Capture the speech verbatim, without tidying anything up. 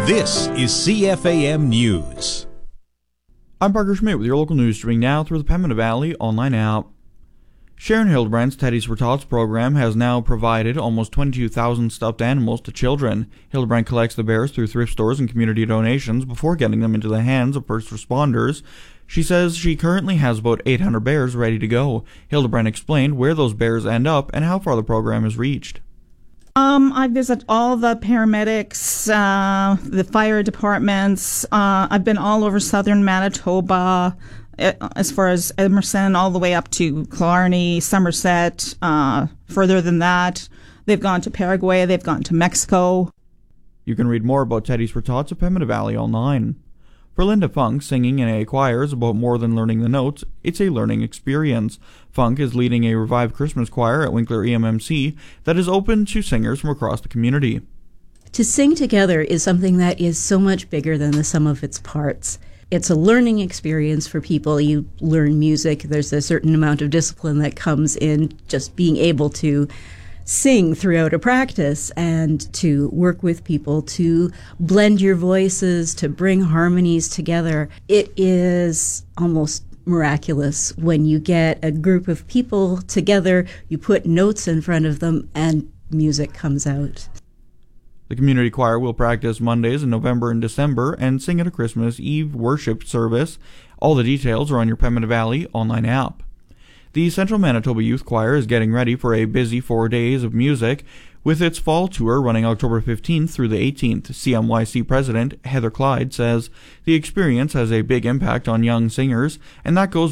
This is C F A M News. I'm Parker Schmidt with your local news streaming now through the Pembina Valley online app. Sharon Hildebrandt's Teddy's for Tots program has now provided almost twenty-two thousand stuffed animals to children. Hildebrandt collects the bears through thrift stores and community donations before getting them into the hands of first responders. She says she currently has about eight hundred bears ready to go. Hildebrandt explained where those bears end up and how far the program has reached. Um, I visit all the paramedics, uh, the fire departments. Uh, I've been all over southern Manitoba, as far as Emerson, all the way up to Killarney, Somerset. Uh, further than that, they've gone to Paraguay, they've gone to Mexico. You can read more about Teddy's for Tots at Pembina Valley online. For Linda Funk, singing in a choir is about more than learning the notes, it's a learning experience. Funk is leading a revived Christmas choir at Winkler E M M C that is open to singers from across the community. To sing together is something that is so much bigger than the sum of its parts. It's a learning experience for people. You learn music. There's a certain amount of discipline that comes in just being able to sing throughout a practice and to work with people, to blend your voices, to bring harmonies together. It is almost miraculous when you get a group of people together, you put notes in front of them, and music comes out. The community choir will practice Mondays in November and December and sing at a Christmas Eve worship service. All the details are on your Pembina Valley online app. The Central Manitoba Youth Choir is getting ready for a busy four days of music, with its fall tour running October fifteenth through the eighteenth. C M Y C President Heather Clyde says the experience has a big impact on young singers, and that goes